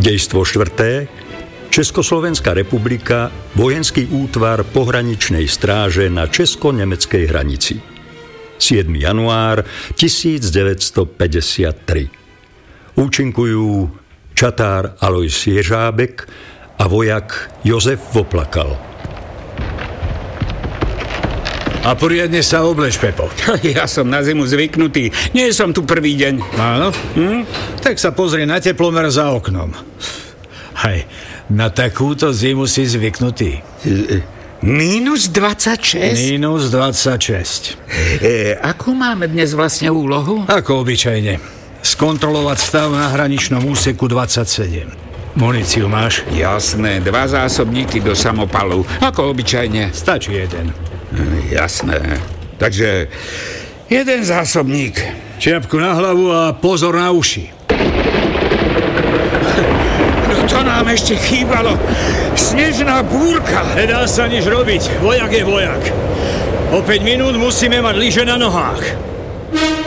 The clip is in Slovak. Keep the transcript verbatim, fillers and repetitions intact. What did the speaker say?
Dejstvo štvrté. Československá republika, vojenský útvar pohraničnej stráže na česko-nemeckej hranici. siedmeho januára tisícdeväťstopäťdesiattri. Účinkujú čatár Alojz Jeřábek a vojak Jozef Voplakal. A poriadne sa oblež, Pepo. Ja som na zimu zvyknutý. Nie som tu prvý deň. Áno? Hm? Tak sa pozri na teplomer za oknom. Hej, na takúto zimu si zvyknutý. Mínus dvadsaťšesť? Mínus dvadsaťšesť. E, akú máme dnes vlastne úlohu? Ako obyčajne. Skontrolovať stav na hraničnom úseku dvadsaťsedem. Muníciu máš? Jasné, dva zásobníky do samopalu. Ako obyčajne. Stačí jeden. Jasné. Takže jeden zásobník. Čiapku na hlavu a pozor na uši. No to nám ešte chýbalo. Snežná búrka. Nedá sa nič robiť. Vojak je vojak. O päť minút musíme mať lyže na nohách.